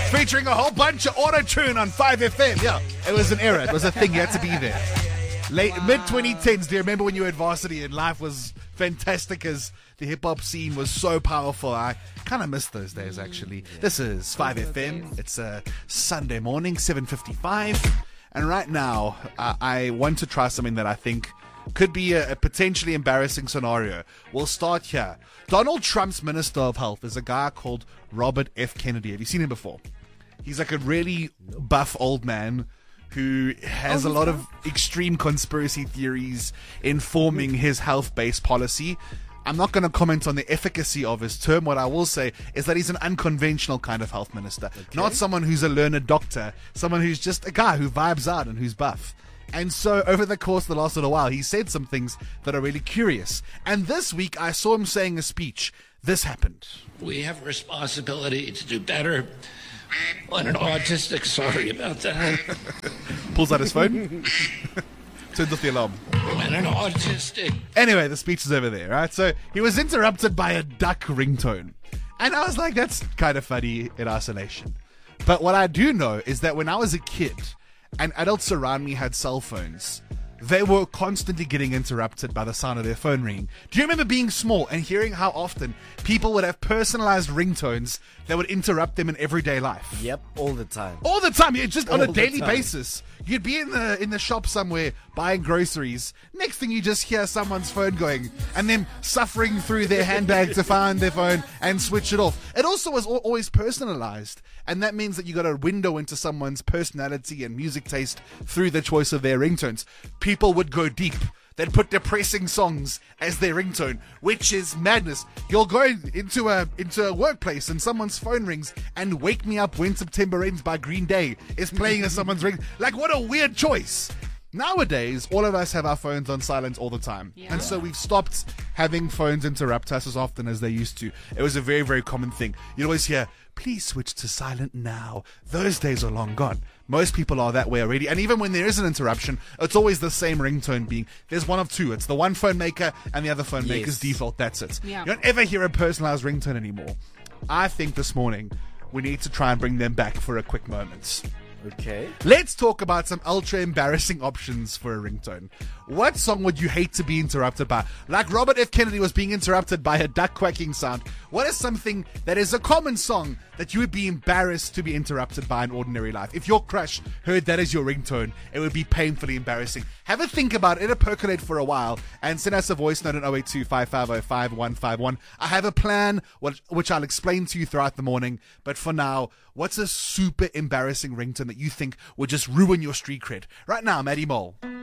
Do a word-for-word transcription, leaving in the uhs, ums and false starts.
featuring a whole bunch of auto-tune on five F M. Yeah, it was an era. It was a thing. You had to be there. Late mid twenty tens. Do you remember when you were at varsity and life was fantastic as the hip-hop scene was so powerful? I kind of miss those days, actually. This is five F M. It's a Sunday morning, seven fifty-five. And right now, uh, I want to try something that I think could be a, a potentially embarrassing scenario. We'll start here. Donald Trump's Minister of Health is a guy called Robert F. Kennedy. Have you seen him before? He's like a really buff old man who has oh, a lot of extreme conspiracy theories informing his health-based policy. I'm not going to comment on the efficacy of his term. What I will say is that he's an unconventional kind of health minister. Okay. Not someone who's a learned doctor, someone who's just a guy who vibes out and who's buff. And so over the course of the last little while, he said some things that are really curious. And this week, I saw him saying a speech. This happened. We have a responsibility to do better on an autistic. Sorry about that. Pulls out his phone. Turns off the alarm. When an autistic. Anyway, the speech is over there, right? So he was interrupted by a duck ringtone. And I was like, that's kind of funny in isolation. But what I do know is that when I was a kid and adults around me had cell phones, they were constantly getting interrupted by the sound of their phone ringing. Do you remember being small and hearing how often people would have personalized ringtones that would interrupt them in everyday life? Yep, all the time. All the time, yeah, just on All a daily the time. basis. You'd be in the in the shop somewhere buying groceries. Next thing you just hear someone's phone going and them suffering through their handbag to find their phone and switch it off. It also was al- always personalized. And that means that you got a window into someone's personality and music taste through the choice of their ringtones. People would go deep. They'd put depressing songs as their ringtone, which is madness. You'll go into a into a workplace and someone's phone rings and Wake Me Up When September Ends by Green Day is playing as someone's ring. Like, what a weird choice. Nowadays, all of us have our phones on silent all the time. Yeah. And so we've stopped having phones interrupt us as often as they used to. It was a very, very common thing. You'd always hear, please switch to silent now. Those days are long gone. Most people are that way already. And even when there is an interruption, it's always the same ringtone being. There's one of two. It's the one phone maker and the other phone Yes. maker's default. That's it. Yeah. You don't ever hear a personalized ringtone anymore. I think this morning we need to try and bring them back for a quick moment. Okay. Let's talk about some ultra embarrassing options for a ringtone. What song would you hate to be interrupted by? Like Robert F. Kennedy was being interrupted by a duck quacking sound. What is something that is a common song that you would be embarrassed to be interrupted by in ordinary life? If your crush heard that as your ringtone, it would be painfully embarrassing. Have a think about it, it'll percolate for a while, and send us a voice note on oh eight two, five five oh, five one five one. I have a plan, which, which I'll explain to you throughout the morning, but for now, what's a super embarrassing ringtone that you think would just ruin your street cred? Right now, Maddie Mole.